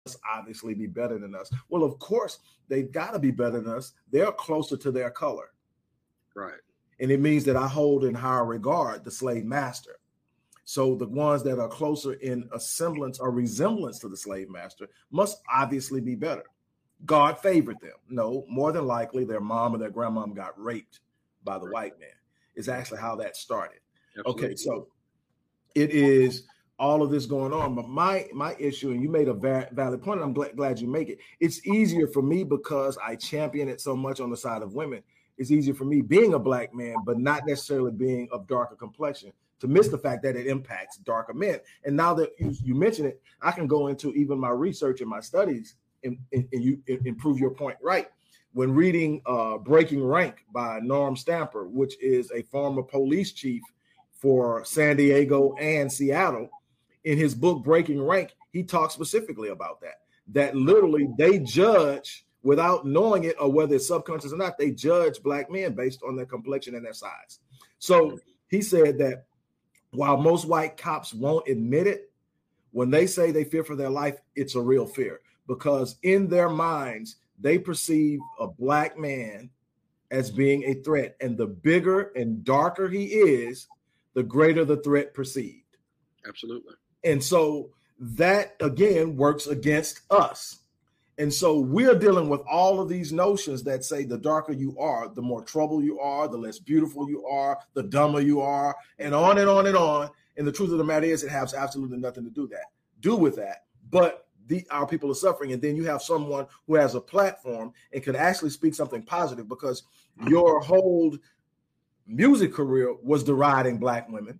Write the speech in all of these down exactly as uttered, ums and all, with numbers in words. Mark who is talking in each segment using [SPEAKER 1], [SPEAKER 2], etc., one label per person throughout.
[SPEAKER 1] obviously be better than us. Well, of course, they've got to be better than us. They're closer to their color.
[SPEAKER 2] Right.
[SPEAKER 1] And it means that I hold in higher regard the slave master. So the ones that are closer in a semblance or resemblance to the slave master must obviously be better. God favored them. No, more than likely their mom or their grandmom got raped by the white man. Is actually how that started. Absolutely. Okay, so it is all of this going on. But my my issue, and you made a va- valid point, and I'm glad, glad you make it. It's easier for me because I champion it so much on the side of women. It's easier for me being a black man, but not necessarily being of darker complexion, to miss the fact that it impacts darker men. And now that you, you mention it, I can go into even my research and my studies and, and, and you and prove your point right. When reading uh, Breaking Rank by Norm Stamper, which is a former police chief for San Diego and Seattle, in his book Breaking Rank, he talks specifically about that, that literally they judge without knowing it or whether it's subconscious or not, they judge black men based on their complexion and their size. So he said that while most white cops won't admit it, when they say they fear for their life, it's a real fear because in their minds, they perceive a black man as being a threat. And the bigger and darker he is, the greater the threat perceived.
[SPEAKER 2] Absolutely.
[SPEAKER 1] And so that, again, works against us. And so we're dealing with all of these notions that say the darker you are, the more trouble you are, the less beautiful you are, the dumber you are, and on and on and on. And the truth of the matter is it has absolutely nothing to do that, do with that. But the, our people are suffering. And then you have someone who has a platform and can actually speak something positive because your whole music career was deriding black women.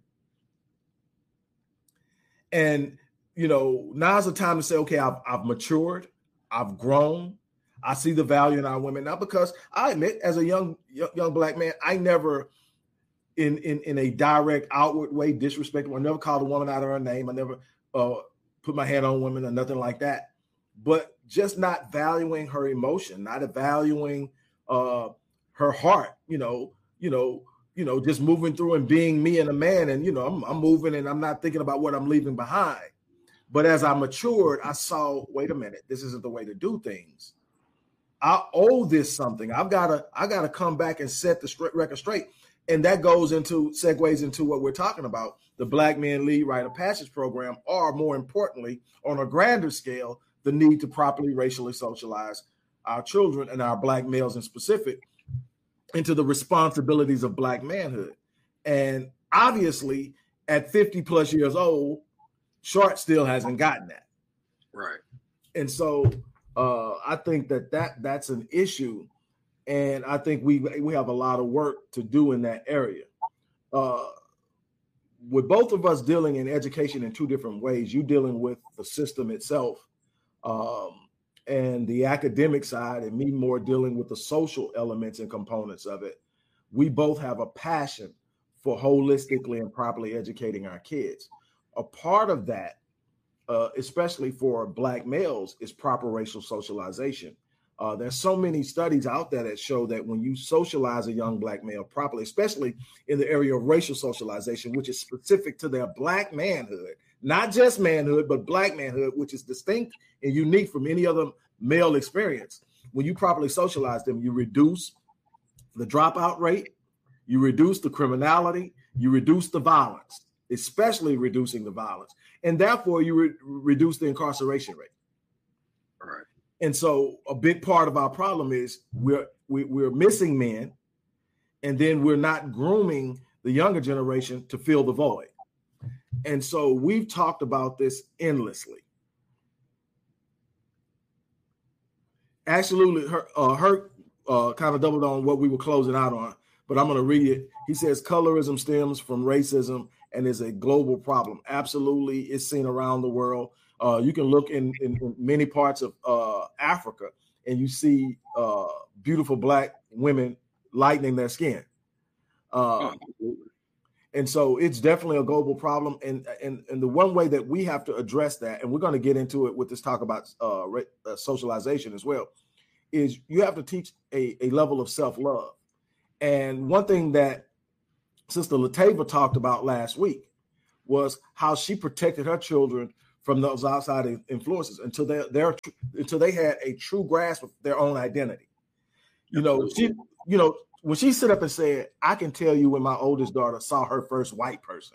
[SPEAKER 1] And, you know, now's the time to say, okay, I've, I've matured. I've grown. I see the value in our women now because I admit as a young, young, young black man, I never in, in, in a direct outward way disrespected. I never called a woman out of her name. I never uh, put my hand on women or nothing like that, but just not valuing her emotion, not valuing uh, her heart, you know, you know, you know, just moving through and being me and a man. And, you know, I'm, I'm moving and I'm not thinking about what I'm leaving behind. But as I matured, I saw, wait a minute, this isn't the way to do things. I owe this something. I've got to, I got to come back and set the straight record straight. And that goes into, segues into what we're talking about, the Black Men Lead Rite of Passage program, or more importantly, on a grander scale, the need to properly racially socialize our children and our black males in specific into the responsibilities of black manhood. And obviously at fifty plus years old, Short still hasn't gotten that.
[SPEAKER 2] Right.
[SPEAKER 1] And so uh, I think that, that that's an issue. And I think we we have a lot of work to do in that area. Uh, with both of us dealing in education in two different ways, you dealing with the system itself um, and the academic side, and me more dealing with the social elements and components of it. We both have a passion for holistically and properly educating our kids. A part of that, uh, especially for black males, is proper racial socialization. Uh, there's so many studies out there that show that when you socialize a young black male properly, especially in the area of racial socialization, which is specific to their black manhood, not just manhood, but black manhood, which is distinct and unique from any other male experience. When you properly socialize them, you reduce the dropout rate, you reduce the criminality, you reduce the violence, especially reducing the violence, and therefore you re- reduce the incarceration rate.
[SPEAKER 2] All right.
[SPEAKER 1] And so a big part of our problem is we're we, we're missing men, and then we're not grooming the younger generation to fill the void. And so we've talked about this endlessly. Absolutely, her, uh, Hurt uh, kind of doubled on what we were closing out on, but I'm going to read it. He says, colorism stems from racism and is a global problem. Absolutely, it's seen around the world. Uh, you can look in, in, in many parts of uh, Africa and you see uh, beautiful black women lightening their skin. Uh, and so it's definitely a global problem. And, and, and the one way that we have to address that, and we're going to get into it with this talk about uh, re- uh, socialization as well, is you have to teach a, a level of self-love. And one thing that Sister Latava talked about last week was how she protected her children from those outside influences until they they're until they had a true grasp of their own identity. You know, she, you know, when she stood up and said, "I can tell you when my oldest daughter saw her first white person."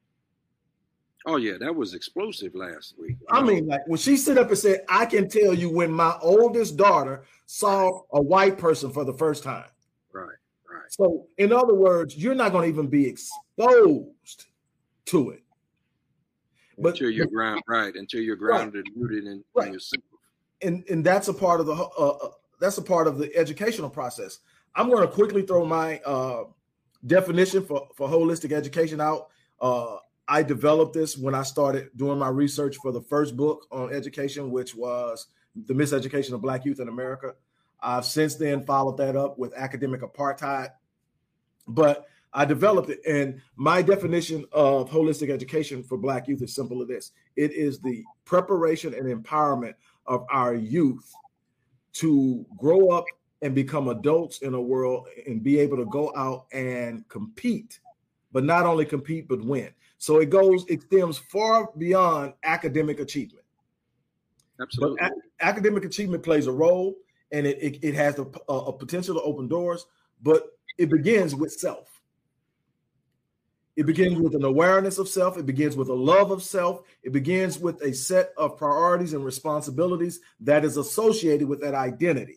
[SPEAKER 2] Oh yeah, that was explosive last week.
[SPEAKER 1] I mean, like when she stood up and said, "I can tell you when my oldest daughter saw a white person for the first time."
[SPEAKER 2] Right, right.
[SPEAKER 1] So, in other words, you're not going to even be exposed to it.
[SPEAKER 2] But until you're ground right, until you're grounded, right. rooted in,
[SPEAKER 1] right.
[SPEAKER 2] in yourself.
[SPEAKER 1] And and that's a part of the uh, that's a part of the educational process. I'm going to quickly throw my uh, definition for, for holistic education out. Uh, I developed this when I started doing my research for the first book on education, which was The Miseducation of Black Youth in America. I've since then followed that up with Academic Apartheid. But I developed it, and my definition of holistic education for Black youth is simple as this. It is the preparation and empowerment of our youth to grow up and become adults in a world and be able to go out and compete, but not only compete, but win. So it goes, it stems far beyond academic achievement.
[SPEAKER 2] Absolutely.
[SPEAKER 1] But a- academic achievement plays a role, and it, it, it has a, a potential to open doors, but it begins with self. It begins with an awareness of self. It begins with a love of self. It begins with a set of priorities and responsibilities that is associated with that identity.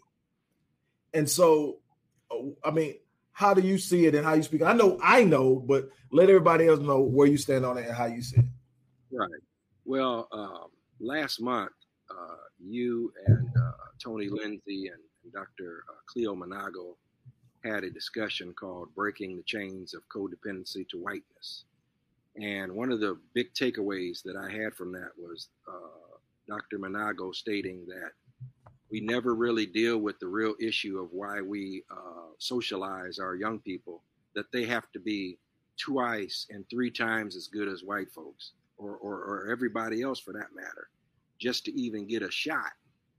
[SPEAKER 1] And so, I mean, how do you see it and how you speak? I know, I know, but let everybody else know where you stand on it and how you see it.
[SPEAKER 2] Right. Well, um, last month, uh, you and uh, Tony Lindsay and, and Doctor Uh, Cleo Manago had a discussion called Breaking the Chains of Codependency to Whiteness. And one of the big takeaways that I had from that was uh, Doctor Manago stating that we never really deal with the real issue of why we uh, socialize our young people, that they have to be twice and three times as good as white folks or, or, or everybody else for that matter, just to even get a shot.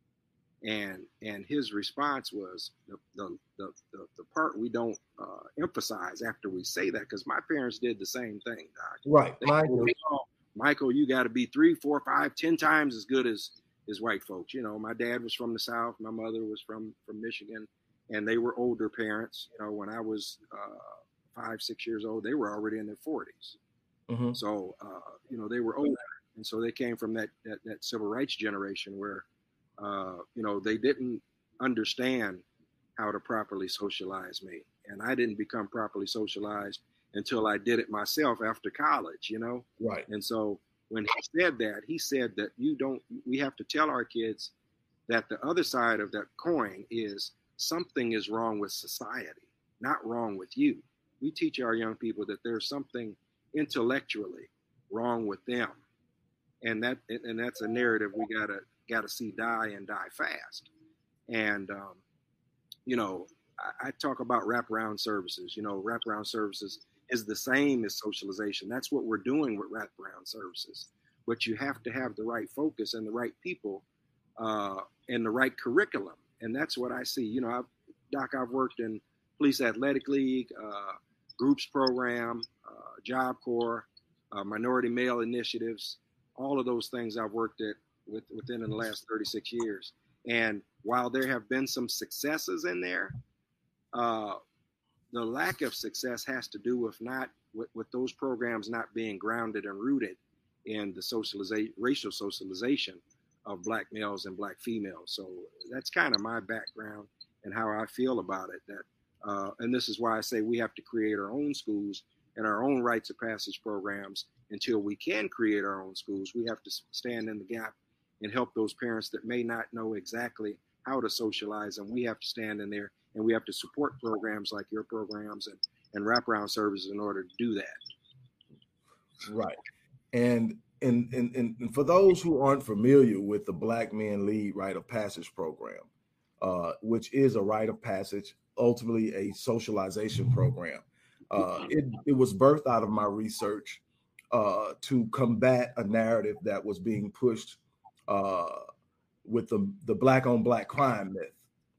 [SPEAKER 2] And and his response was the the the, the, the part we don't uh, emphasize after we say that, because my parents did the same thing, Doc.
[SPEAKER 1] Right.
[SPEAKER 2] They, Michael. Oh, Michael, you got to be three, four, five, ten times as good as, as white folks. You know, my dad was from the South. My mother was from, from Michigan, and they were older parents. You know, when I was uh, five, six years old, they were already in their forties. Mm-hmm. So, uh, you know, they were older. And so they came from that, that, that civil rights generation where, Uh, you know, they didn't understand how to properly socialize me. And I didn't become properly socialized until I did it myself after college, you know?
[SPEAKER 1] Right.
[SPEAKER 2] And so when he said that, he said that you don't, we have to tell our kids that the other side of that coin is something is wrong with society, not wrong with you. We teach our young people that there's something intellectually wrong with them. And that, and that's a narrative we gotta, got to see die and die fast. And, um, you know, I, I talk about wraparound services. You know, wraparound services is the same as socialization. That's what we're doing with wraparound services. But you have to have the right focus and the right people uh, and the right curriculum. And that's what I see. You know, I've, Doc, I've worked in Police Athletic League, uh, groups program, uh, Job Corps, uh, minority male initiatives, all of those things I've worked at with, within the last thirty-six years. And while there have been some successes in there, uh, the lack of success has to do with not with, with those programs not being grounded and rooted in the socialization, racial socialization of Black males and Black females. So that's kind of my background and how I feel about it. That uh, and this is why I say we have to create our own schools and our own rites of passage programs. Until we can create our own schools, we have to stand in the gap and help those parents that may not know exactly how to socialize. And we have to stand in there and we have to support programs like your programs and, and wraparound services in order to do that.
[SPEAKER 1] Right. And, and, and, and for those who aren't familiar with the Black Men Lead Rite of Passage program, uh, which is a rite of passage, ultimately a socialization program, uh, it, it was birthed out of my research uh, to combat a narrative that was being pushed uh, with the, the Black on Black crime myth.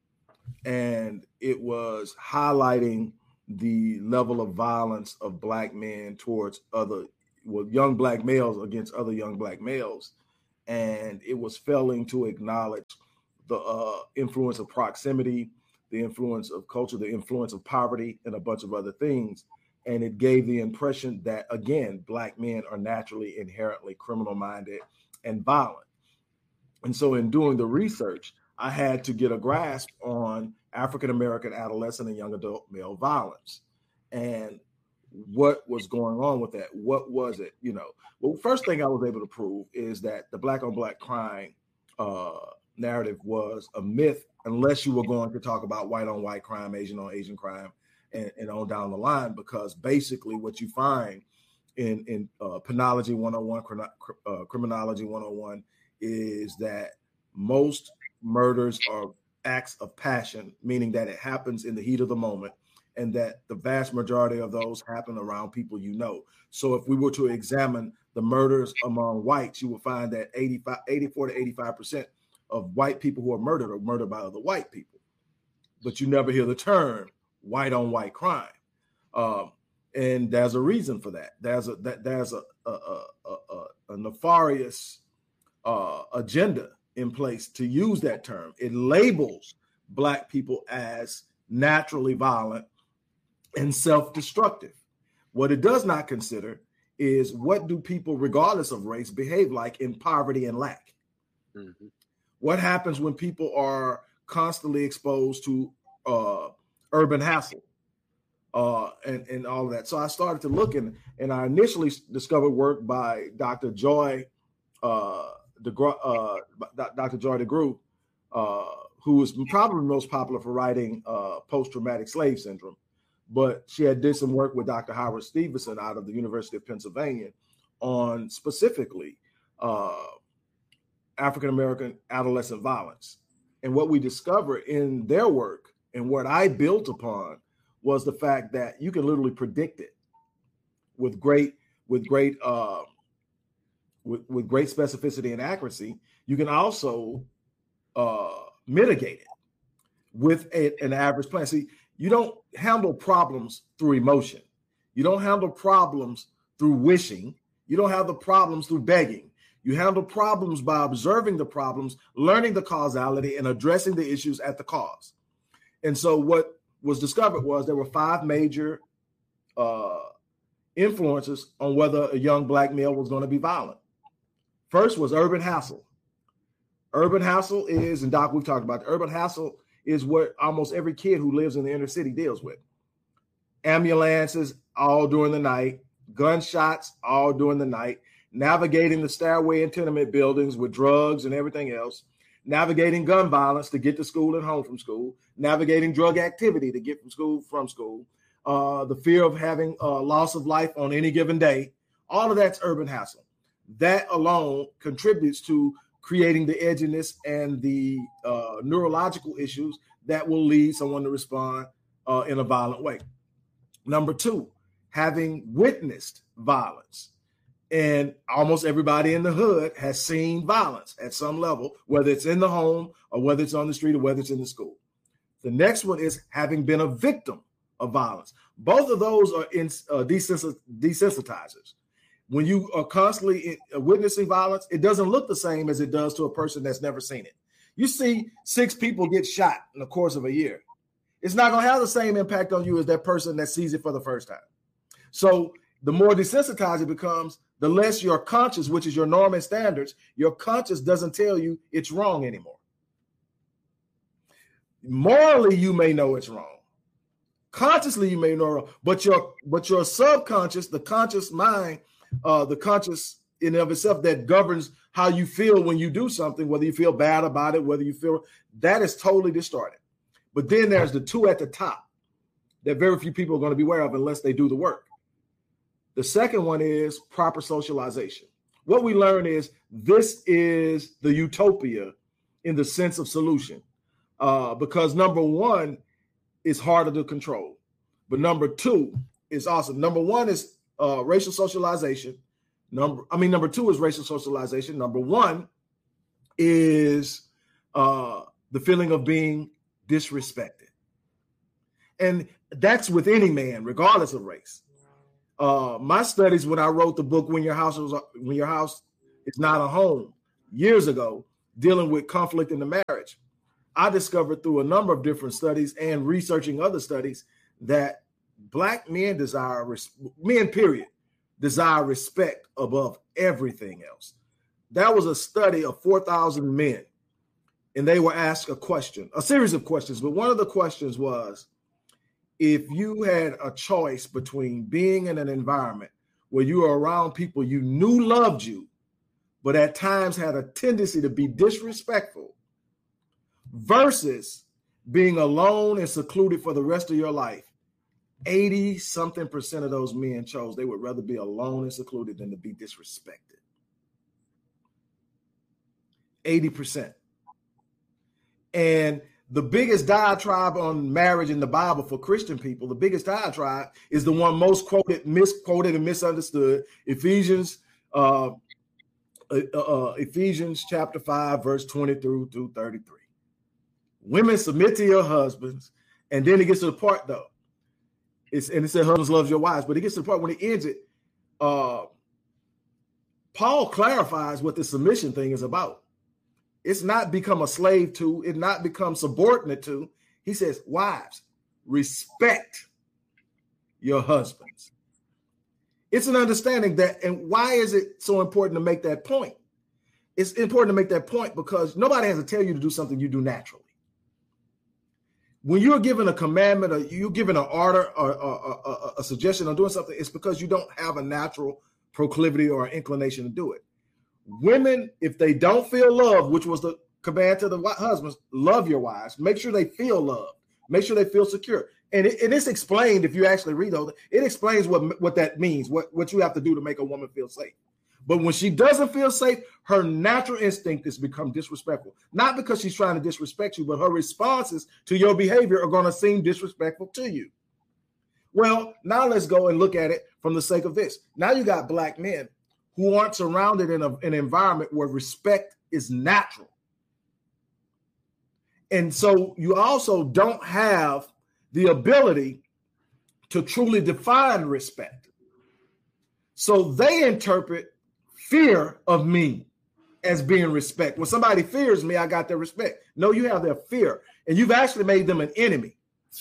[SPEAKER 1] And it was highlighting the level of violence of Black men towards other, well, young Black males against other young Black males. and it was failing to acknowledge the uh, influence of proximity, the influence of culture, the influence of poverty, and a bunch of other things. And it gave the impression that, again, Black men are naturally inherently criminal-minded and violent. And so in doing the research, I had to get a grasp on African-American adolescent and young adult male violence and what was going on with that. What was it? You know, well, first thing I was able to prove is that the Black on Black crime uh, narrative was a myth, unless you were going to talk about white on white crime, Asian on Asian crime, and, and on down the line, because basically what you find in, in uh, Penology one oh one, uh, Criminology one oh one, is that most murders are acts of passion, meaning that it happens in the heat of the moment, and that the vast majority of those happen around people you know. So if we were to examine the murders among whites, you will find that eighty-five, eighty-four to eighty-five percent of white people who are murdered are murdered by other white people. But you never hear the term white on white crime. Um, and there's a reason for that. There's a that there's a a, a, a, a nefarious uh, agenda in place to use that term. It labels Black people as naturally violent and self-destructive. What it does not consider is, what do people, regardless of race, behave like in poverty and lack? Mm-hmm. What happens when people are constantly exposed to uh, urban hassle uh, and, and all of that? So I started to look, and, and I initially discovered work by Doctor Joy uh, DeGruy, uh, Doctor Joy DeGruy, uh, who is probably most popular for writing uh, post-traumatic slave syndrome. But she had did some work with Doctor Howard Stevenson out of the University of Pennsylvania on specifically uh, African-American adolescent violence. And what we discovered in their work, and what I built upon, was the fact that you can literally predict it with great, with great, uh, with, with great specificity and accuracy. You can also uh, mitigate it with a, an average plan. See, you don't handle problems through emotion. You don't handle problems through wishing. You don't have the problems through begging. You handle problems by observing the problems, learning the causality, and addressing the issues at the cause. And so what was discovered was there were five major uh, influences on whether a young Black male was going to be violent. First was urban hassle. Urban hassle is, and Doc, we've talked about, the urban hassle is what almost every kid who lives in the inner city deals with. Ambulances all during the night, gunshots all during the night, navigating the stairway in tenement buildings with drugs and everything else, navigating gun violence to get to school and home from school, navigating drug activity to get from school from school, uh, the fear of having a loss of life on any given day. All of that's urban hassle. That alone contributes to creating the edginess and the uh, neurological issues that will lead someone to respond uh, in a violent way. Number two, having witnessed violence. And almost everybody in the hood has seen violence at some level, whether it's in the home or whether it's on the street or whether it's in the school. The next one is having been a victim of violence. Both of those are in, uh, desens- desensitizers. When you are constantly witnessing violence, it doesn't look the same as it does to a person that's never seen it. You see six people get shot in the course of a year. It's not going to have the same impact on you as that person that sees it for the first time. So the more desensitized it becomes, the less your conscious, which is your norm and standards, your conscious doesn't tell you it's wrong anymore. Morally, you may know it's wrong. Consciously, you may know wrong, but your but your subconscious, the conscious mind, Uh, the conscious in and of itself that governs how you feel when you do something, whether you feel bad about it, whether you feel, that is totally distorted. But then there's the two at the top that very few people are going to be aware of unless they do the work. The second one is proper socialization. What we learn is this is the utopia in the sense of solution, uh, because number one is harder to control, but number two is awesome. Number one is Uh, racial socialization. Number, I mean, number two is racial socialization. Number one is uh, the feeling of being disrespected, and that's with any man, regardless of race. Uh, my studies, when I wrote the book, when your house was, when your house is not a home, years ago dealing with conflict in the marriage, I discovered through a number of different studies and researching other studies that Black men desire, men period, desire respect above everything else. That was a study of four thousand men, and they were asked a question, a series of questions, but one of the questions was, if you had a choice between being in an environment where you were around people you knew loved you, but at times had a tendency to be disrespectful, versus being alone and secluded for the rest of your life, eighty something percent of those men chose they would rather be alone and secluded than to be disrespected. eighty percent. And the biggest diatribe on marriage in the Bible for Christian people, the biggest diatribe is the one most quoted, misquoted, and misunderstood. Ephesians, uh, uh, uh, Ephesians chapter five, verse twenty through through thirty-three. Women, submit to your husbands, and then it gets to the part though. It's and it said, "Husbands, love your wives," but it gets to the part when it ends it. Uh, Paul clarifies what the submission thing is about. It's not become a slave to, it's not become subordinate to. He says, wives, respect your husbands. It's an understanding that, and why is it so important to make that point? It's important to make that point because nobody has to tell you to do something you do naturally. When you're given a commandment or you're given an order or, or, or, or a suggestion on doing something, it's because you don't have a natural proclivity or inclination to do it. Women, if they don't feel love, which was the command to the husbands, love your wives. Make sure they feel loved. Make sure they feel secure. And, it, and it's explained, if you actually read those, it explains what, what that means, what, what you have to do to make a woman feel safe. But when she doesn't feel safe, her natural instinct is to become disrespectful. Not because she's trying to disrespect you, but her responses to your behavior are going to seem disrespectful to you. Well, now let's go and look at it from the sake of this. Now you got Black men who aren't surrounded in a, an environment where respect is natural. And so you also don't have the ability to truly define respect. So they interpret fear of me as being respect. When somebody fears me, I got their respect. No, you have their fear, and you've actually made them an enemy.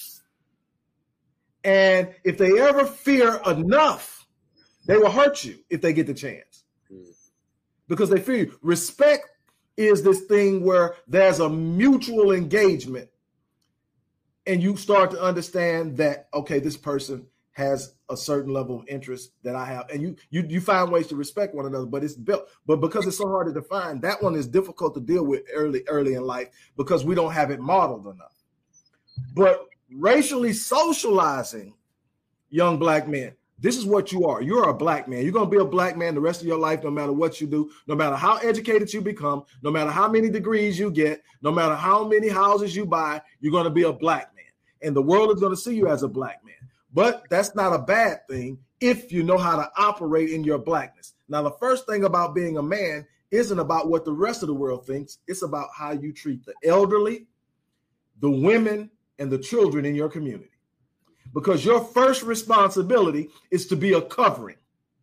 [SPEAKER 1] And if they ever fear enough, they will hurt you if they get the chance because they fear you. Respect is this thing where there's a mutual engagement and you start to understand that, okay, this person has a certain level of interest that I have. And you you you find ways to respect one another, but it's built. But because it's so hard to define, that one is difficult to deal with early, early in life because we don't have it modeled enough. But racially socializing young Black men, this is what you are. You're a Black man. You're going to be a Black man the rest of your life, no matter what you do, no matter how educated you become, no matter how many degrees you get, no matter how many houses you buy, you're going to be a Black man. And the world is going to see you as a Black man. But that's not a bad thing if you know how to operate in your Blackness. Now, the first thing about being a man isn't about what the rest of the world thinks. It's about how you treat the elderly, the women, and the children in your community. Because your first responsibility is to be a covering.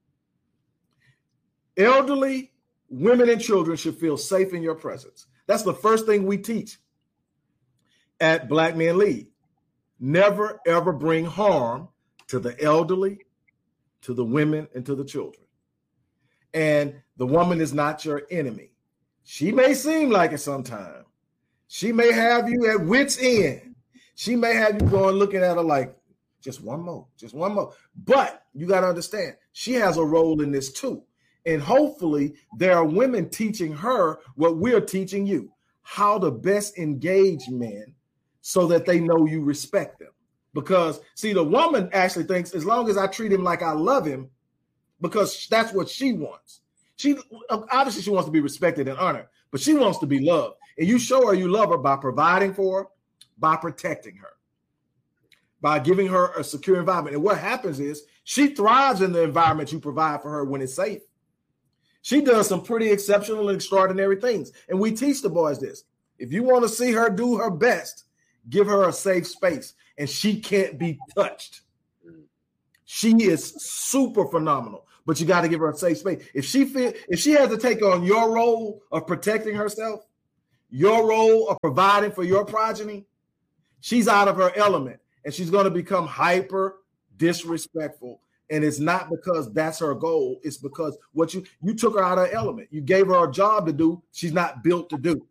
[SPEAKER 1] Elderly, women, and children should feel safe in your presence. That's the first thing we teach at Black Men Lead. Never, ever bring harm to the elderly, to the women, and to the children. And the woman is not your enemy. She may seem like it sometimes. She may have you at wit's end. She may have you going looking at her like, just one more, just one more. But you got to understand, she has a role in this too. And hopefully there are women teaching her what we're teaching you, how to best engage men so that they know you respect them. Because, see, the woman actually thinks as long as I treat him like I love him, because that's what she wants. She obviously she wants to be respected and honored, but she wants to be loved. And you show her you love her by providing for her, by protecting her, by giving her a secure environment. And what happens is she thrives in the environment you provide for her when it's safe. She does some pretty exceptional and extraordinary things. And we teach the boys this. If you want to see her do her best, give her a safe space, and she can't be touched. She is super phenomenal. but you got to give her a safe space. If she feel, if she has to take on your role of protecting herself, your role of providing for your progeny, she's out of her element, and she's going to become hyper disrespectful. And it's not because that's her goal. It's because what you you took her out of her element. You gave her a job to do she's not built to do.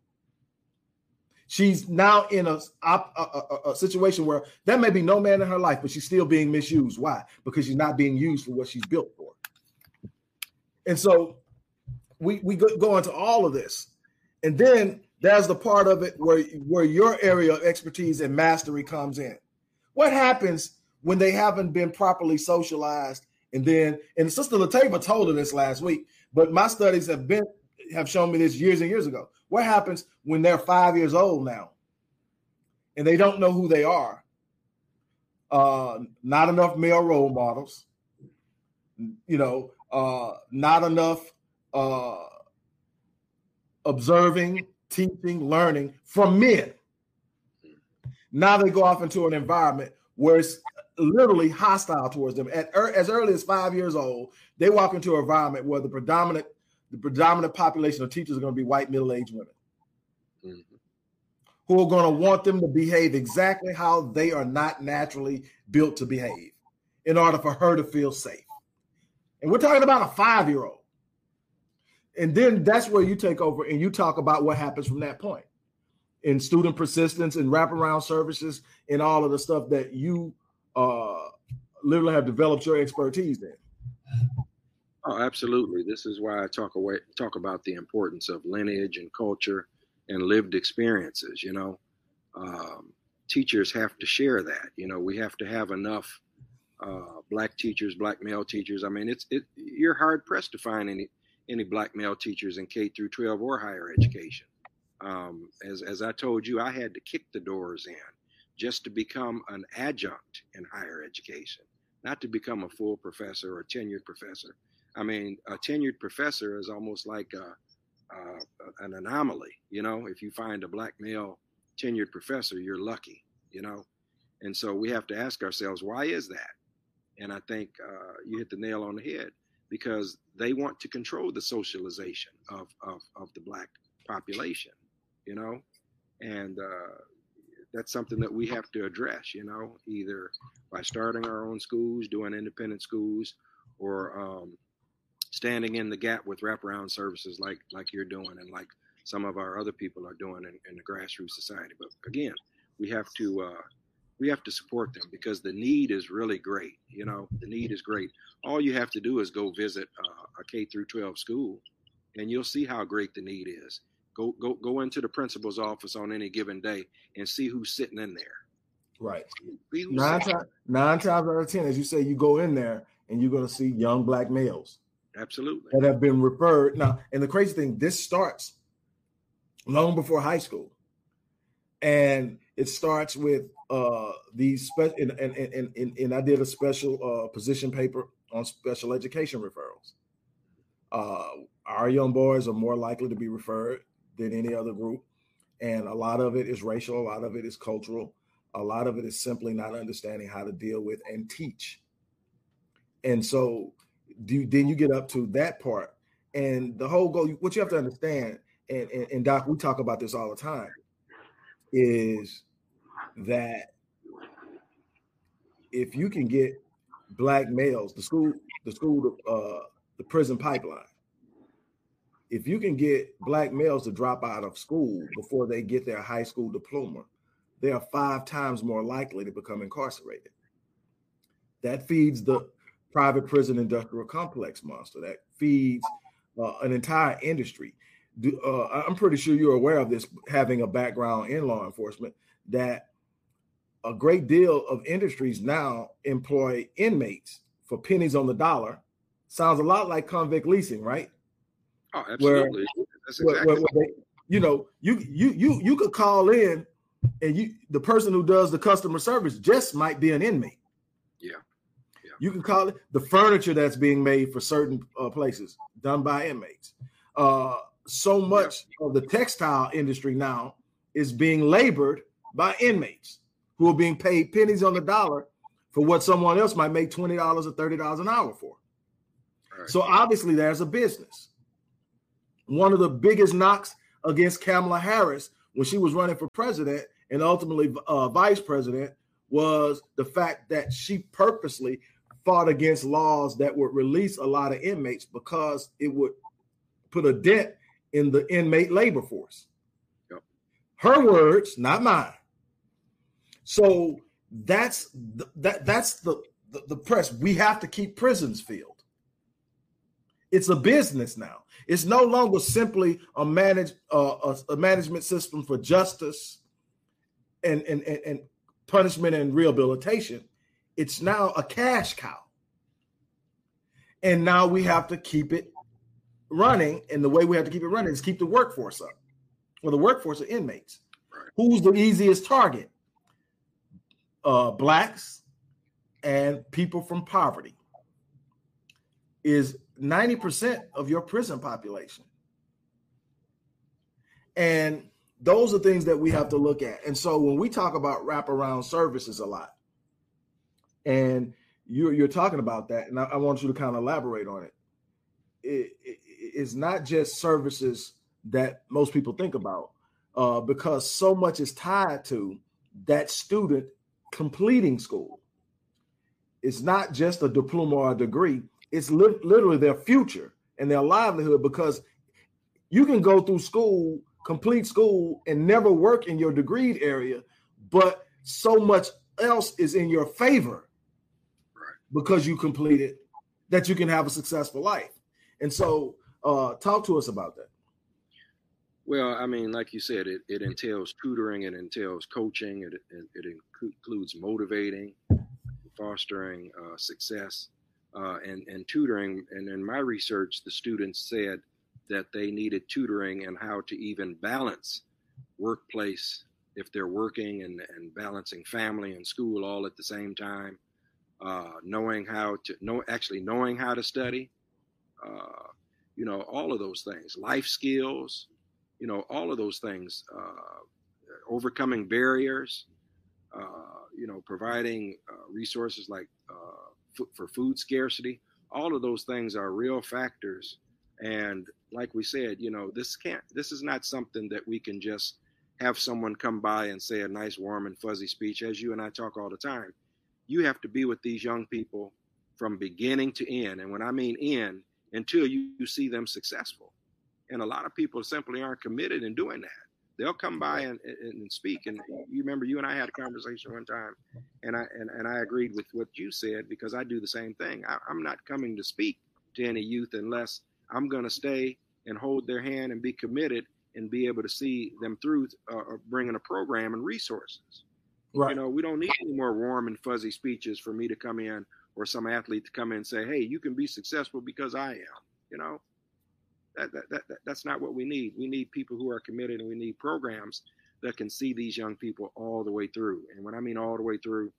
[SPEAKER 1] She's now in a, a, a, a situation where there may be no man in her life, but she's still being misused. Why? Because she's not being used for what she's built for. And so we, we go, go into all of this. And then there's the part of it where, where your area of expertise and mastery comes in. What happens when they haven't been properly socialized? And then, and Sister Latava told her this last week, but my studies have been have shown me this years and years ago. What happens when they're five years old now and they don't know who they are? Uh, not enough male role models, you know, uh, not enough uh, observing, teaching, learning from men. Now they go off into an environment where it's literally hostile towards them. At er, as early as five years old, they walk into an environment where the predominant the predominant population of teachers are going to be white middle-aged women, mm-hmm. who are going to want them to behave exactly how they are not naturally built to behave in order for her to feel safe. And we're talking about a five-year-old. And then that's where you take over and you talk about what happens from that point in student persistence and wraparound services and all of the stuff that you uh, literally have developed your expertise in.
[SPEAKER 2] Oh, absolutely. This is why I talk away, talk about the importance of lineage and culture and lived experiences. You know, um, teachers have to share that. You know, we have to have enough uh, black teachers, black male teachers. I mean, it's it. You're hard pressed to find any any black male teachers in K through twelve or higher education. Um, as as I told you, I had to kick the doors in just to become an adjunct in higher education, not to become a full professor or tenured professor. I mean, a tenured professor is almost like a, uh, an anomaly. You know, if you find a black male tenured professor, you're lucky, you know. And so we have to ask ourselves, why is that? And I think uh, you hit the nail on the head, because they want to control the socialization of, of, of the black population, you know, and uh, that's something that we have to address, you know, either by starting our own schools, doing independent schools, or um, standing in the gap with wraparound services like like you're doing and like some of our other people are doing in, in the grassroots society. But again, we have to uh, we have to support them because the need is really great. You know, the need is great. All you have to do is go visit uh, a K through twelve school, and you'll see how great the need is. Go go go into the principal's office on any given day and see who's sitting in there.
[SPEAKER 1] Right. Nine times nine times out of ten, as you say, you go in there and you're going to see young black males.
[SPEAKER 2] Absolutely.
[SPEAKER 1] That have been referred. Now, and the crazy thing, this starts long before high school. And it starts with uh, these special, and, and, and, and, and I did a special uh, position paper on special education referrals. Uh, our young boys are more likely to be referred than any other group. And a lot of it is racial. A lot of it is cultural. A lot of it is simply not understanding how to deal with and teach. And so do, then you get up to that part. And the whole goal, what you have to understand, and, and, and Doc, we talk about this all the time, is that if you can get black males, the school, the school, uh, the prison pipeline, if you can get black males to drop out of school before they get their high school diploma, they are five times more likely to become incarcerated. That feeds the private prison industrial complex monster. That feeds uh, an entire industry. Do, uh, I'm pretty sure you're aware of this, having a background in law enforcement, that a great deal of industries now employ inmates for pennies on the dollar. Sounds a lot like convict leasing, right?
[SPEAKER 2] Oh, absolutely.
[SPEAKER 1] Where,
[SPEAKER 2] That's exactly.
[SPEAKER 1] Where, where they, you know, you you you you could call in, and you the person who does the customer service just might be an inmate.
[SPEAKER 2] Yeah. Yeah.
[SPEAKER 1] You can call it the furniture that's being made for certain uh, places done by inmates. Uh, so much yeah. of the textile industry now is being labored by inmates who are being paid pennies on the dollar for what someone else might make twenty dollars or thirty dollars an hour for.
[SPEAKER 2] Right.
[SPEAKER 1] So obviously there's a business. One of the biggest knocks against Kamala Harris when she was running for president and ultimately uh, vice president was the fact that she purposely fought against laws that would release a lot of inmates because it would put a dent in the inmate labor force.
[SPEAKER 2] Yep.
[SPEAKER 1] Her words, not mine. So that's the, that that's the, the the press. We have to keep prisons filled. It's a business now. It's no longer simply a manage uh, a, a management system for justice and, and and and punishment and rehabilitation. It's now a cash cow. And now we have to keep it running. And the way we have to keep it running is keep the workforce up. Well, the workforce are inmates.
[SPEAKER 2] Right.
[SPEAKER 1] Who's the easiest target? Uh, blacks and people from poverty is ninety percent of your prison population. And those are things that we have to look at. And so when we talk about wraparound services a lot, and you're, you're talking about that, and I, I want you to kind of elaborate on it. It, it. It's not just services that most people think about, uh, because so much is tied to that student completing school. It's not just a diploma or a degree. It's li- literally their future and their livelihood, because you can go through school, complete school, and never work in your degreed area, but so much else is in your favor because you completed that you can have a successful life. And so uh, talk to us about that.
[SPEAKER 2] Well, I mean, like you said, it, it entails tutoring, it entails coaching, it, it, it includes motivating, fostering uh, success, uh, and, and tutoring. And in my research, the students said that they needed tutoring and how to even balance workplace if they're working and, and balancing family and school all at the same time. Uh, knowing how to know, actually knowing how to study, uh, you know, all of those things, life skills, you know, all of those things, uh, overcoming barriers, uh, you know, providing uh, resources like uh, f- for food scarcity. All of those things are real factors. And like we said, you know, this can't, this is not something that we can just have someone come by and say a nice, warm and fuzzy speech, as you and I talk all the time. You have to be with these young people from beginning to end. And when I mean end, until you, you see them successful. And a lot of people simply aren't committed in doing that. They'll come by and, and, and speak. And you remember you and I had a conversation one time, and I and, and I agreed with what you said, because I do the same thing. I, I'm not coming to speak to any youth unless I'm going to stay and hold their hand and be committed and be able to see them through uh, bringing a program and resources. Right. You know, we don't need any more warm and fuzzy speeches for me to come in or some athlete to come in and say, hey, you can be successful because I am. You know, that, that, that, that that's not what we need. We need people who are committed, and we need programs that can see these young people all the way through. And when I mean all the way through,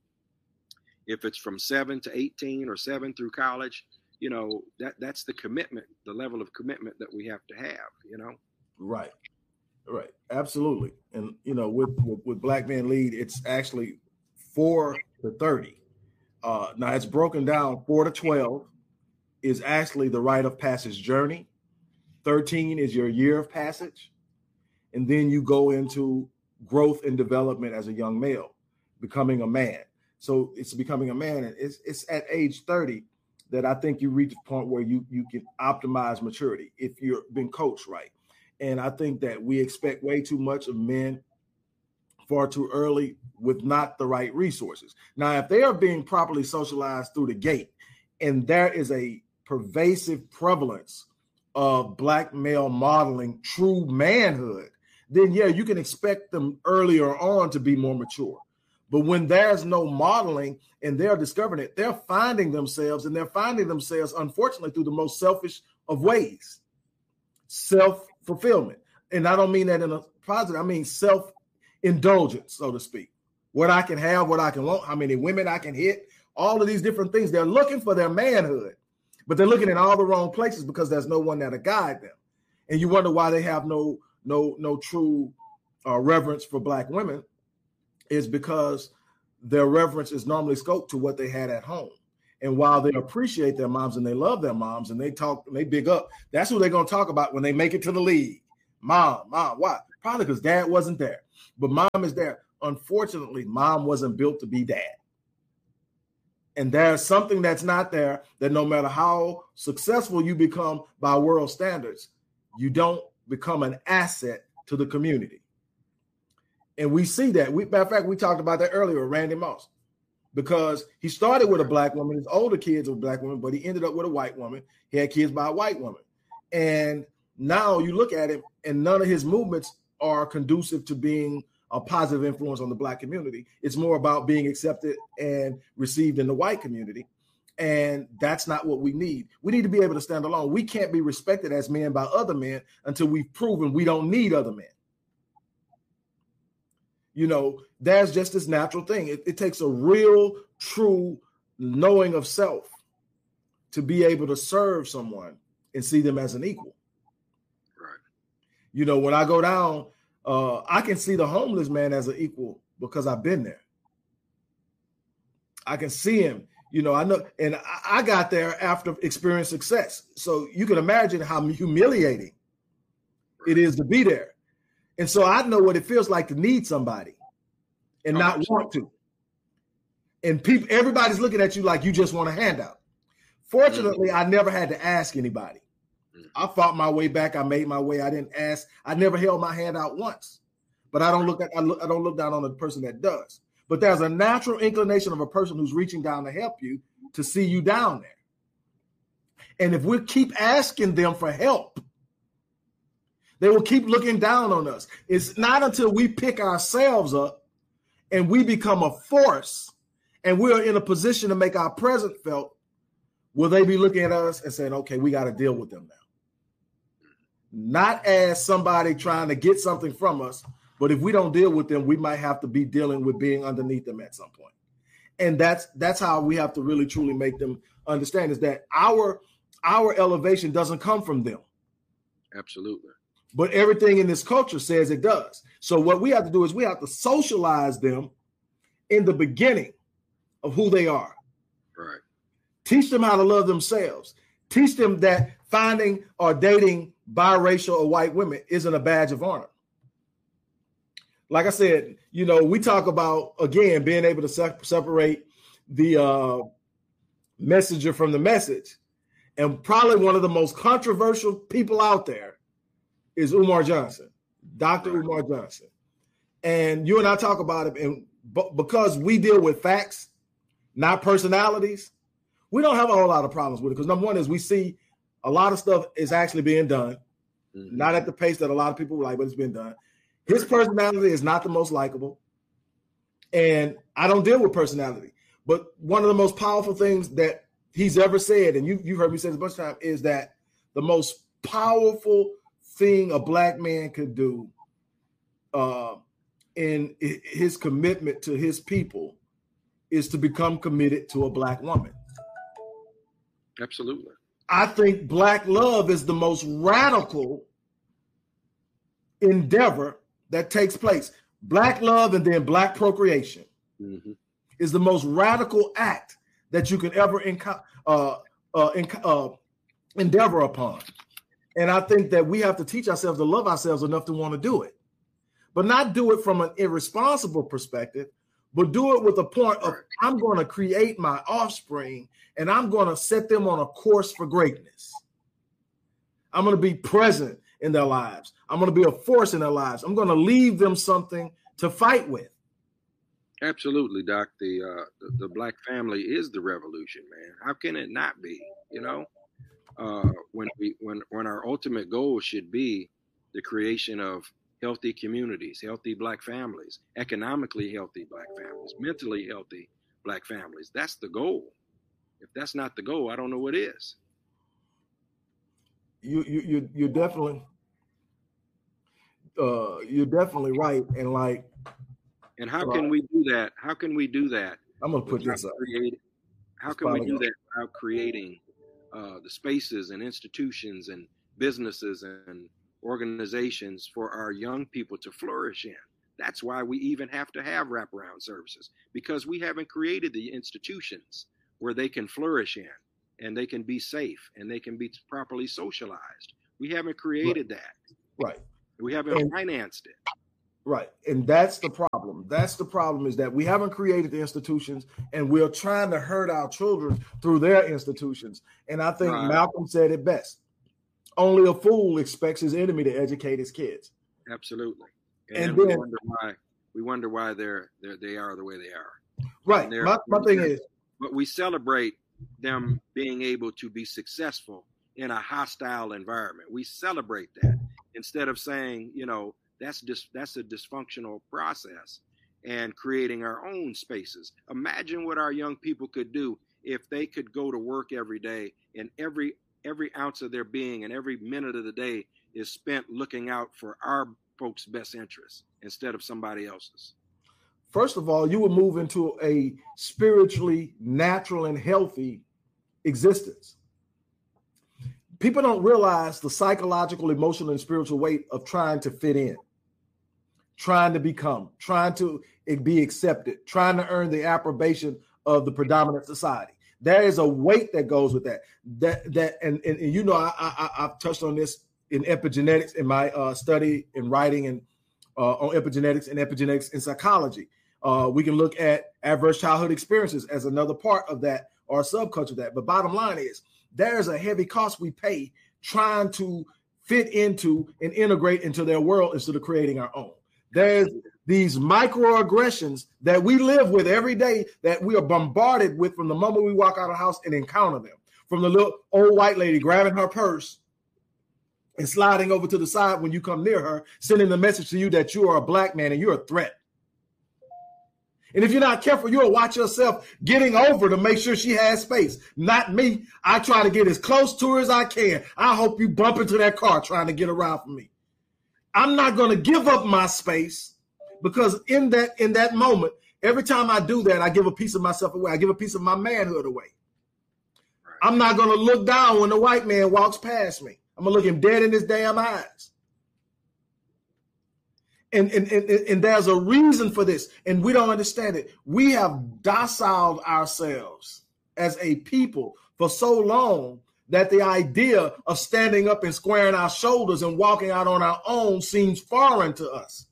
[SPEAKER 2] if it's from seven to eighteen or seven through college, you know, that that's the commitment, the level of commitment that we have to have, you know?
[SPEAKER 1] Right. Right. Absolutely. And, you know, with, with, with Black Men Lead, it's actually four to thirty. Uh, now it's broken down. Four to twelve is actually the rite of passage journey. thirteen is your year of passage. And then you go into growth and development as a young male, becoming a man. So it's becoming a man. And it's, it's at age thirty that I think you reach a point where you, you can optimize maturity if you've been coached right. And I think that we expect way too much of men far too early with not the right resources. Now, if they are being properly socialized through the gate, and there is a pervasive prevalence of Black male modeling true manhood, then yeah, you can expect them earlier on to be more mature. But when there's no modeling and they're discovering it, they're finding themselves, and they're finding themselves, unfortunately, through the most selfish of ways. Self-fulfillment. And I don't mean that in a positive, I mean self-indulgence, so to speak. What I can have, what I can want, how many women I can hit, all of these different things. They're looking for their manhood, but they're looking in all the wrong places because there's no one there to guide them. And you wonder why they have no, no, no true uh, reverence for Black women, is because their reverence is normally scoped to what they had at home. And while they appreciate their moms and they love their moms and they talk and they big up, that's who they're going to talk about when they make it to the league. Mom, mom, why? Probably because dad wasn't there. But mom is there. Unfortunately, mom wasn't built to be dad. And there's something that's not there, that no matter how successful you become by world standards, you don't become an asset to the community. And we see that. We, matter of fact, we talked about that earlier with Randy Moss, because he started with a black woman. His older kids were black women, but he ended up with a white woman. He had kids by a white woman. And now you look at him, and none of his movements are conducive to being a positive influence on the black community. It's more about being accepted and received in the white community. And that's not what we need. We need to be able to stand alone. We can't be respected as men by other men until we've proven we don't need other men. You know, that's just this natural thing. It, it takes a real, true knowing of self to be able to serve someone and see them as an equal.
[SPEAKER 2] Right.
[SPEAKER 1] You know, when I go down, uh, I can see the homeless man as an equal because I've been there. I can see him, you know, I know, and I, I got there after experiencing success. So you can imagine how humiliating it is to be there. And so I know what it feels like to need somebody and oh, not absolutely. want to. And people, everybody's looking at you like you just want a handout. Fortunately, mm-hmm. I never had to ask anybody. Mm-hmm. I fought my way back. I made my way. I didn't ask. I never held my hand out once. But I don't look at. I, look, I don't look down on the person that does. But there's a natural inclination of a person who's reaching down to help you to see you down there. And if we keep asking them for help, they will keep looking down on us. It's not until we pick ourselves up and we become a force and we're in a position to make our presence felt, will they be looking at us and saying, okay, we got to deal with them now. Not as somebody trying to get something from us, but if we don't deal with them, we might have to be dealing with being underneath them at some point. And that's that's how we have to really, truly make them understand, is that our, our elevation doesn't come from them.
[SPEAKER 2] Absolutely.
[SPEAKER 1] But everything in this culture says it does. So what we have to do is we have to socialize them in the beginning of who they are.
[SPEAKER 2] Right.
[SPEAKER 1] Teach them how to love themselves. Teach them that finding or dating biracial or white women isn't a badge of honor. Like I said, you know, we talk about, again, being able to se- separate the uh, messenger from the message. And probably one of the most controversial people out there is Umar Johnson, Doctor Right. Umar Johnson. And you and I talk about it, and b- because we deal with facts, not personalities, we don't have a whole lot of problems with it. Because number one is we see a lot of stuff is actually being done, mm-hmm. not at the pace that a lot of people would like, but it's been done. His personality is not the most likable. And I don't deal with personality. But one of the most powerful things that he's ever said, and you, you've heard me say this a bunch of times, is that the most powerful thing a black man could do uh, in his commitment to his people is to become committed to a black woman.
[SPEAKER 2] Absolutely.
[SPEAKER 1] I think black love is the most radical endeavor that takes place. Black love and then black procreation mm-hmm. is the most radical act that you can ever enco- uh, uh, enc- uh, endeavor upon. And I think that we have to teach ourselves to love ourselves enough to want to do it, but not do it from an irresponsible perspective, but do it with a point of, I'm going to create my offspring and I'm going to set them on a course for greatness. I'm going to be present in their lives. I'm going to be a force in their lives. I'm going to leave them something to fight with.
[SPEAKER 2] Absolutely, Doc. The, uh, the, the black family is the revolution, man. How can it not be? You know, uh, when we when when our ultimate goal should be the creation of healthy communities, healthy black families, economically healthy black families, mentally healthy black families. That's the goal. If that's not the goal, I don't know what is.
[SPEAKER 1] You you you you're definitely uh, you're definitely right, and like.
[SPEAKER 2] And how can we do that? How can we do that?
[SPEAKER 1] I'm gonna put this up.
[SPEAKER 2] Create, how can we do that without creating uh, the spaces and institutions and businesses and organizations for our young people to flourish in? That's why we even have to have wraparound services, because we haven't created the institutions where they can flourish in, and they can be safe, and they can be properly socialized. We haven't created
[SPEAKER 1] right.
[SPEAKER 2] that.
[SPEAKER 1] Right.
[SPEAKER 2] We haven't
[SPEAKER 1] and,
[SPEAKER 2] financed it.
[SPEAKER 1] Right. And that's the problem. That's the problem, is that we haven't created the institutions, and we're trying to hurt our children through their institutions. And I think right. Malcolm said it best. Only a fool expects his enemy to educate his kids.
[SPEAKER 2] Absolutely. And,
[SPEAKER 1] and
[SPEAKER 2] then
[SPEAKER 1] then,
[SPEAKER 2] we wonder why we wonder why they're, they're they are the way they are.
[SPEAKER 1] Right. My, my thing is,
[SPEAKER 2] but we celebrate them being able to be successful in a hostile environment. We celebrate that instead of saying, you know, that's just that's a dysfunctional process, and creating our own spaces. Imagine what our young people could do if they could go to work every day, and every every ounce of their being and every minute of the day is spent looking out for our folks' best interests instead of somebody else's.
[SPEAKER 1] First of all, you would move into a spiritually natural and healthy existence. People don't realize the psychological, emotional, and spiritual weight of trying to fit in, trying to become, trying to be accepted, trying to earn the approbation of the predominant society. There is a weight that goes with that. That that and, and, and you know, I, I, I've touched on this in epigenetics in my uh, study and writing and uh, on epigenetics and epigenetics in psychology. Uh, we can look at adverse childhood experiences as another part of that, or a subculture of that. But bottom line is, there's a heavy cost we pay trying to fit into and integrate into their world instead of creating our own. There's these microaggressions that we live with every day that we are bombarded with from the moment we walk out of the house and encounter them. From the little old white lady grabbing her purse and sliding over to the side when you come near her, sending the message to you that you are a black man and you're a threat. And if you're not careful, you'll watch yourself getting over to make sure she has space. Not me. I try to get as close to her as I can. I hope you bump into that car trying to get around from me. I'm not going to give up my space, because in that in that moment, every time I do that, I give a piece of myself away. I give a piece of my manhood away. Right. I'm not going to look down when the white man walks past me. I'm going to look him dead in his damn eyes. And, and, and, and there's a reason for this, and we don't understand it. We have dociled ourselves as a people for so long that the idea of standing up and squaring our shoulders and walking out on our own seems foreign to us.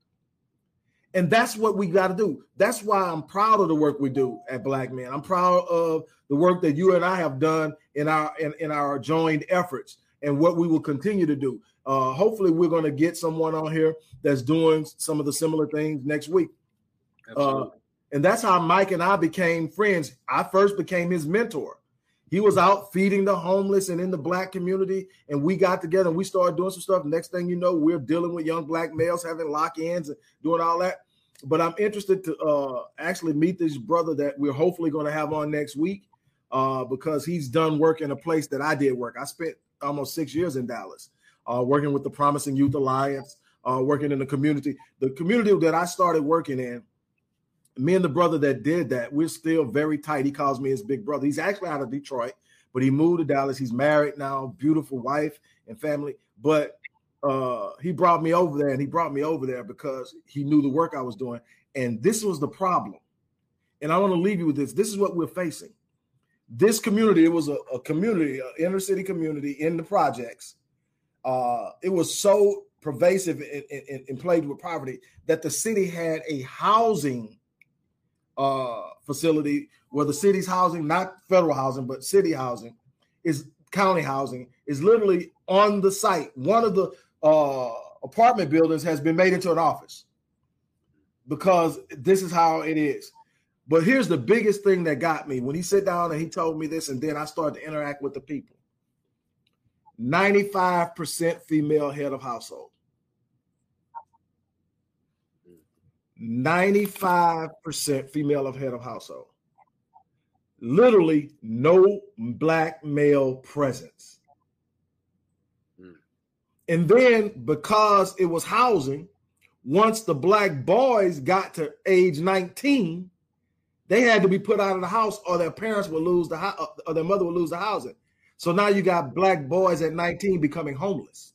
[SPEAKER 1] And that's what we got to do. That's why I'm proud of the work we do at Black Men. I'm proud of the work that you and I have done in our in, in our joined efforts, and what we will continue to do. Uh, hopefully, we're going to get someone on here that's doing some of the similar things next week. Uh, and that's how Mike and I became friends. I first became his mentor. He was out feeding the homeless and in the Black community, and we got together and we started doing some stuff. Next thing you know, we're dealing with young Black males, having lock-ins and doing all that. But I'm interested to uh, actually meet this brother that we're hopefully going to have on next week, uh, because he's done work in a place that I did work. I spent almost six years in Dallas. Uh, working with the Promising Youth Alliance, uh, working in the community. The community that I started working in, me and the brother that did that, we're still very tight. He calls me his big brother. He's actually out of Detroit, but he moved to Dallas. He's married now, beautiful wife and family. But uh, he brought me over there, and he brought me over there because he knew the work I was doing. And this was the problem. And I want to leave you with this. This is what we're facing. This community, it was a, a community, an inner city community in the projects. Uh, it was so pervasive and, and, and plagued with poverty that the city had a housing uh, facility where the city's housing, not federal housing, but city housing, is county housing, is literally on the site. One of the uh, apartment buildings has been made into an office because this is how it is. But here's the biggest thing that got me. When he sat down and he told me this, and then I started to interact with the people. ninety-five percent female head of household. ninety-five percent female of head of household. Literally no Black male presence. Mm. And then because it was housing, once the Black boys got to age nineteen, they had to be put out of the house, or their parents would lose the house, or their mother would lose the housing. So now you got Black boys at nineteen becoming homeless.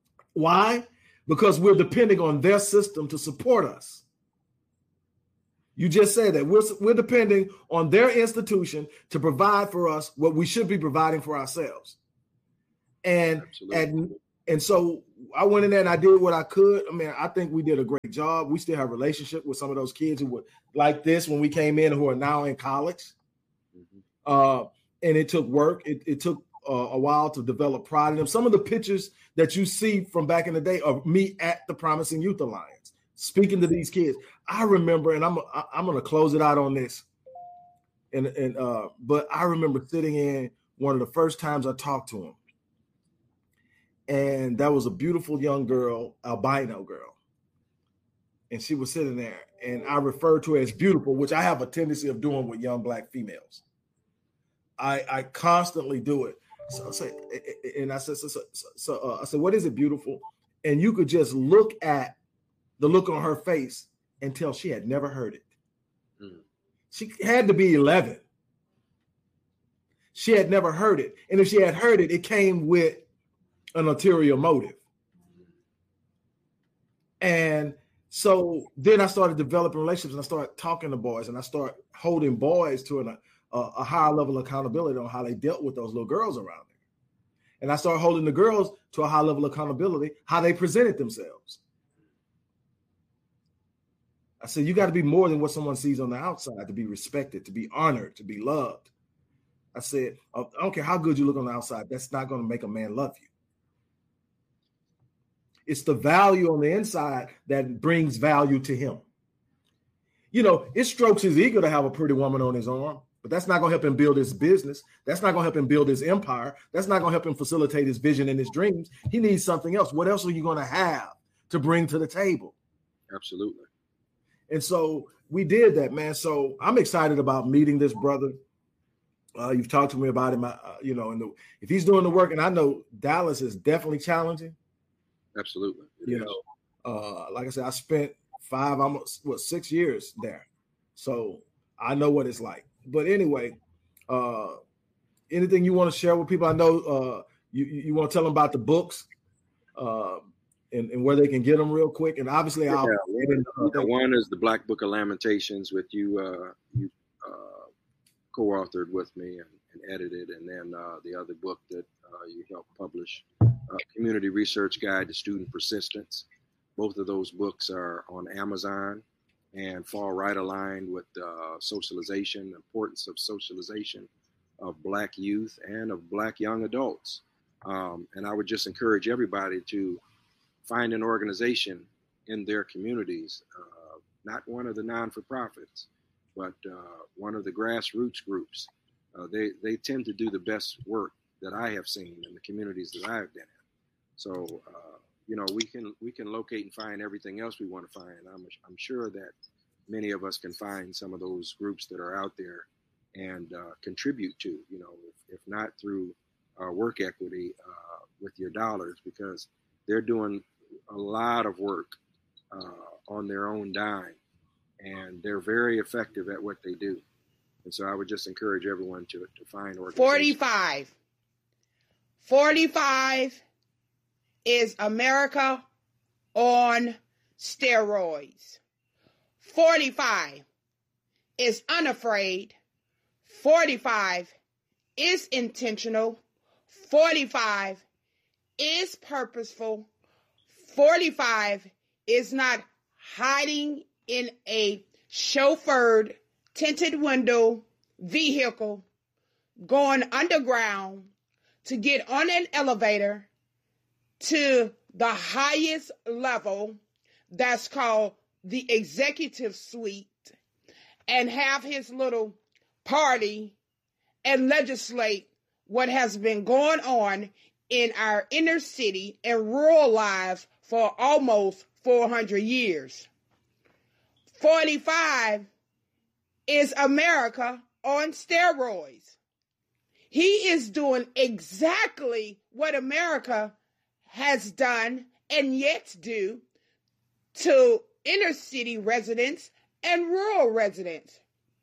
[SPEAKER 1] Why? Because we're depending on their system to support us. You just said that we're, we're depending on their institution to provide for us what we should be providing for ourselves. And, and, and so I went in there and I did what I could. I mean, I think we did a great job. We still have a relationship with some of those kids who were like this when we came in, who are now in college. Mm-hmm. Uh, and it took work. It, it took uh, a while to develop pride in them. Some of the pictures that you see from back in the day of me at the Promising Youth Alliance, speaking to these kids. I remember, and I'm I'm going to close it out on this. And and uh, but I remember sitting in one of the first times I talked to him, and that was a beautiful young girl, albino girl, and she was sitting there, and I referred to her as beautiful, which I have a tendency of doing with young Black females. I I constantly do it. So I say, and I said, so, so, so uh, I said, what is it, beautiful? And you could just look at the look on her face and tell she had never heard it. Mm. She had to be eleven. She had never heard it. And if she had heard it, it came with an ulterior motive. And so then I started developing relationships, and I started talking to boys, and I started holding boys to an, a, a higher level of accountability on how they dealt with those little girls around them. And I started holding the girls to a high level of accountability, how they presented themselves. I said, you got to be more than what someone sees on the outside, to be respected, to be honored, to be loved. I said, I don't care how good you look on the outside. That's not going to make a man love you. It's the value on the inside that brings value to him. You know, it strokes his ego to have a pretty woman on his arm, but that's not going to help him build his business. That's not going to help him build his empire. That's not going to help him facilitate his vision and his dreams. He needs something else. What else are you going to have to bring to the table?
[SPEAKER 2] Absolutely.
[SPEAKER 1] And so we did that, man. So I'm excited about meeting this brother. Uh, you've talked to me about him, uh, you know, and the, if he's doing the work, and I know Dallas is definitely challenging.
[SPEAKER 2] Absolutely.
[SPEAKER 1] It you is. know, uh, like I said, I spent five, almost what, six years there. So I know what it's like. But anyway, uh, anything you want to share with people? I know uh, you, you want to tell them about the books. Uh, And, and where they can get them real quick. And obviously,
[SPEAKER 2] yeah,
[SPEAKER 1] I'll
[SPEAKER 2] one, uh, one is the Black Book of Lamentations, with you uh, you uh, co-authored with me and, and edited, and then uh, the other book that uh, you helped publish, uh, Community Research Guide to Student Persistence. Both of those books are on Amazon and fall right aligned with uh, socialization, the importance of socialization of Black youth and of Black young adults. Um, and I would just encourage everybody to find an organization in their communities, uh, not one of the non-for-profits, but uh, one of the grassroots groups. Uh, they they tend to do the best work that I have seen in the communities that I've been in. So uh, you know, we can we can locate and find everything else we want to find. I'm I'm sure that many of us can find some of those groups that are out there and uh, contribute to. You know, if, if not through uh, work equity uh, with your dollars, because they're doing a lot of work uh, on their own dime, and they're very effective at what they do. And so I would just encourage everyone to, to find organizations.
[SPEAKER 3] forty-five. forty-five is America on steroids. forty-five is unafraid. forty-five is intentional. forty-five is purposeful. forty-five is not hiding in a chauffeured, tinted window vehicle, going underground to get on an elevator to the highest level, that's called the executive suite, and have his little party and legislate what has been going on in our inner city and rural lives for almost four hundred years. forty-five is America on steroids. He is doing exactly what America has done and yet do to inner city residents and rural residents.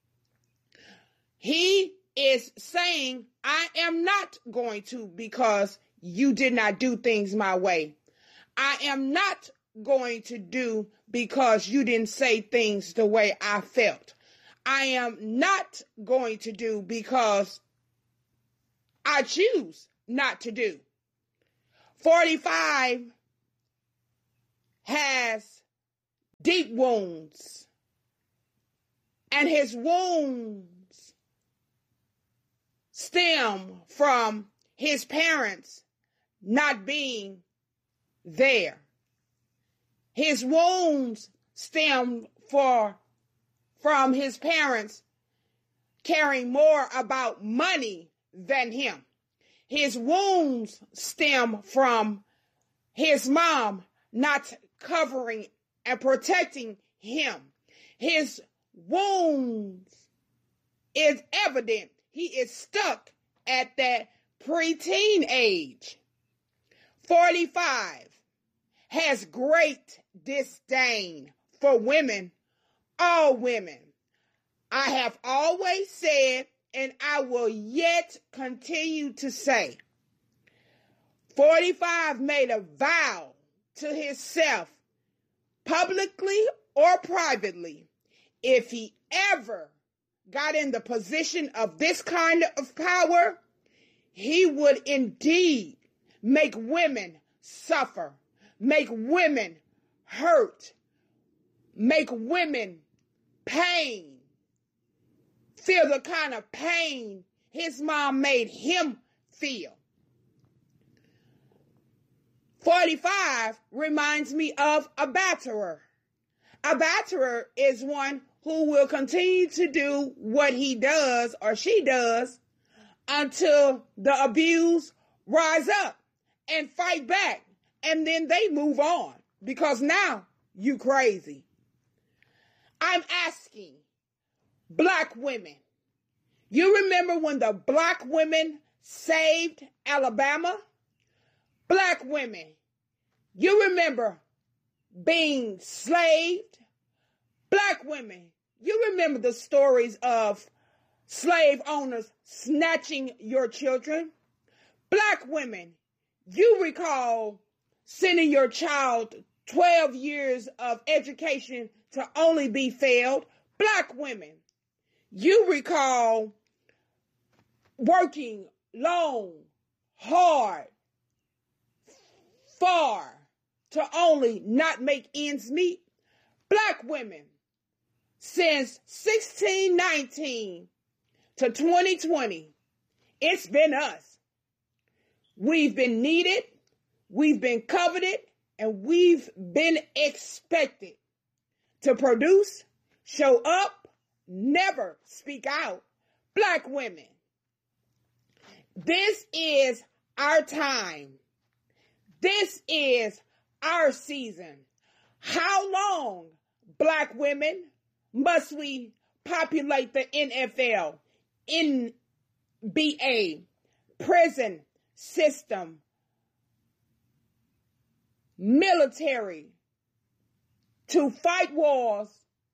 [SPEAKER 3] He is saying, I am not going to, because you did not do things my way. I am not going to do because you didn't say things the way I felt. I am not going to do because I choose not to do. forty-five has deep wounds, and his wounds stem from his parents not being there. His wounds stem for, from his parents caring more about money than him. His wounds stem from his mom not covering and protecting him. His wounds is evident. He is stuck at that preteen age. forty-five has great disdain for women, all women. I have always said, and I will yet continue to say, forty-five made a vow to himself, publicly or privately, if he ever got in the position of this kind of power, he would indeed make women suffer, make women hurt, make women pain, feel the kind of pain his mom made him feel. forty-five reminds me of a batterer. A batterer is one who will continue to do what he does or she does until the abuse rise up and fight back, and then they move on because now you crazy. I'm asking black women, you remember when the black women saved Alabama? Black women, you remember being slaved? Black women, you remember the stories of slave owners snatching your children? Black women, you recall sending your child twelve years of education to only be failed? Black women, you recall working long, hard, far to only not make ends meet? Black women, since sixteen nineteen to twenty twenty, it's been us. We've been needed, we've been coveted, and we've been expected to produce, show up, never speak out. Black women, this is our time. This is our season. How long, black women, must we populate the N F L, N B A, prison system, military, to fight wars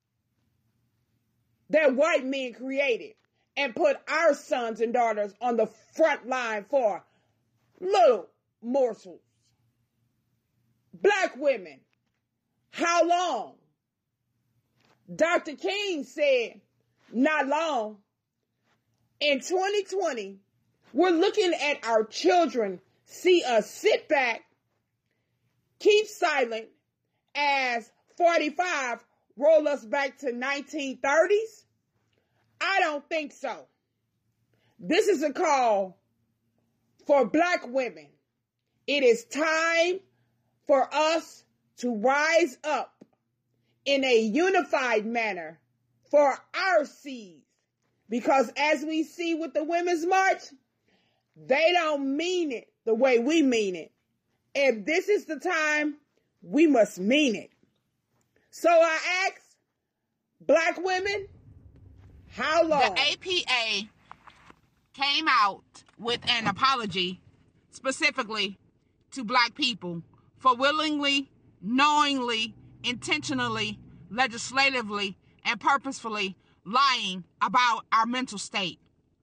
[SPEAKER 3] that white men created and put our sons and daughters on the front line for little morsels? Black women, how long? Doctor King said, not long. In twenty twenty, we're looking at our children see us sit back, keep silent, as forty-five roll us back to nineteen thirties? I don't think so. This is a call for black women. It is time for us to rise up in a unified manner for our seeds. Because as we see with the Women's March, they don't mean it the way we mean it. If this is the time, we must mean it. So I ask black women, how long?
[SPEAKER 4] The A P A came out with an apology specifically to black people for willingly, knowingly, intentionally, legislatively, and purposefully lying about our mental state,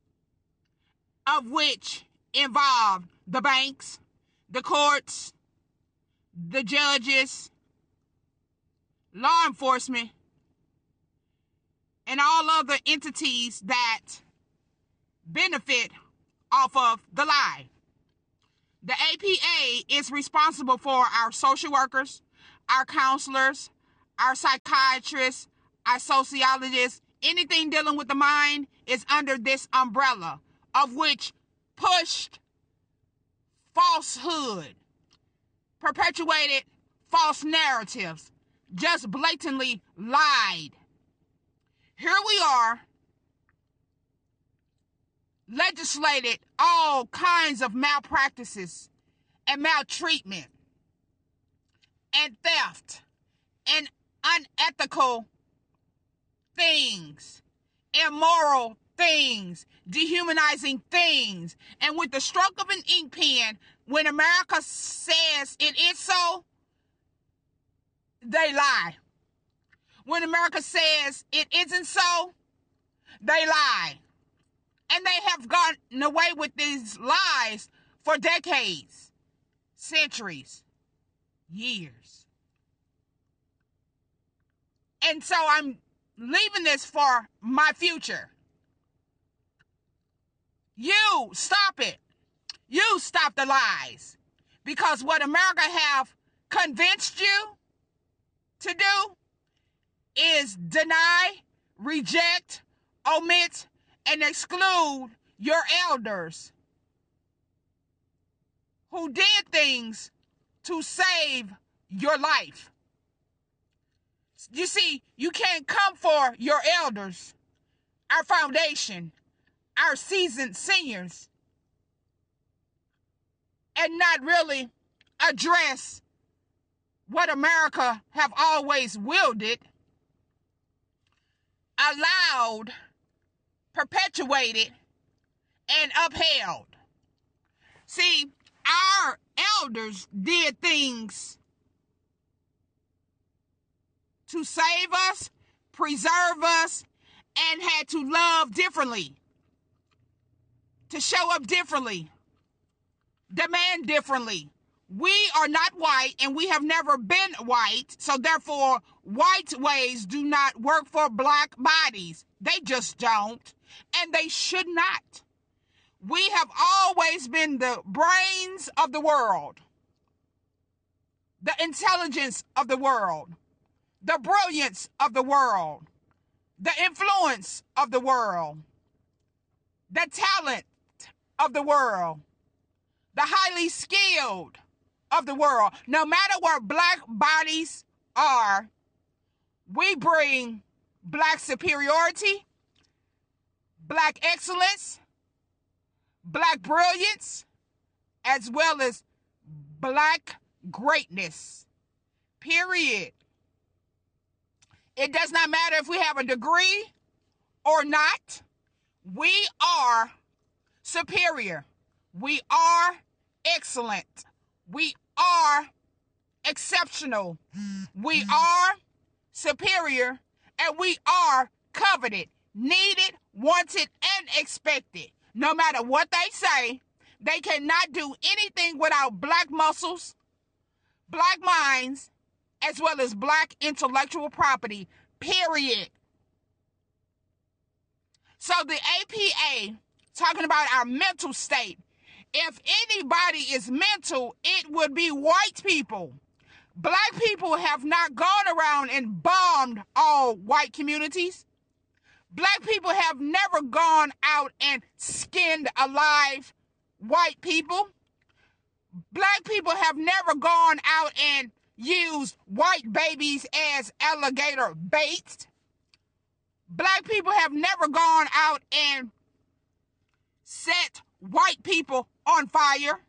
[SPEAKER 4] of which involved the banks, the courts, the judges, law enforcement, and all other entities that benefit off of the lie. The A P A is responsible for our social workers, our counselors, our psychiatrists, our sociologists. Anything dealing with the mind is under this umbrella, of which pushed falsehood, perpetuated false narratives, just blatantly lied. Here we are, legislated all kinds of malpractices and maltreatment and theft and unethical things, immoral things, dehumanizing things. And with the stroke of an ink pen, when America says it is so, they lie. When America says it isn't so, they lie. And they have gotten away with these lies for decades, centuries, years. And so I'm leaving this for my future. You stop it. You stop the lies. Because what America have convinced you to do is deny, reject, omit, and exclude your elders who did things to save your life. You see, you can't come for your elders, our foundation, our seasoned seniors, and not really address what America have always wielded, allowed, perpetuated, and upheld. See, our elders did things to save us, preserve us, and had to love differently, to show up differently, demand differently. We are not white, and we have never been white, so therefore white ways do not work for black bodies. They just don't, and they should not. We have always been the brains of the world, the intelligence of the world, the brilliance of the world, the influence of the world, the talent of the world, the highly skilled of the world. No matter where black bodies are, we bring black superiority, black excellence, black brilliance, as well as black greatness. Period. It does not matter if we have a degree or not. We are superior. We are excellent. We are exceptional. We are superior, and we are coveted, needed, wanted, and expected. No matter what they say, they cannot do anything without black muscles, black minds, as well as black intellectual property, period. So the A P A, talking about our mental state, if anybody is mental, it would be white people. Black people have not gone around and bombed all white communities. Black people have never gone out and skinned alive white people. Black people have never gone out and used white babies as alligator bait. Black people have never gone out and set white people on fire.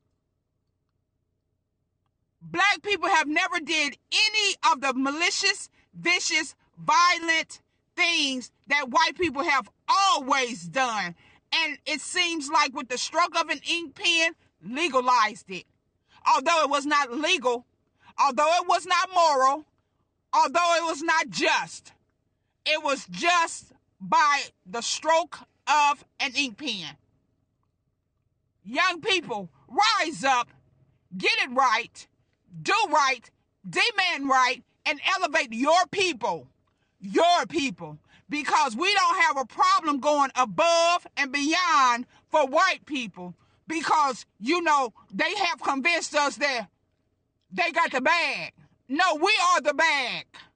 [SPEAKER 4] Black people have never did any of the malicious, vicious, violent things that white people have always done. And it seems like with the stroke of an ink pen, legalized it. Although it was not legal, although it was not moral, although it was not just, it was just by the stroke of an ink pen. Young people, rise up, get it right, do right, demand right, and elevate your people, your people, because we don't have a problem going above and beyond for white people, because, you know, they have convinced us that they got the bag. No, we are the bag.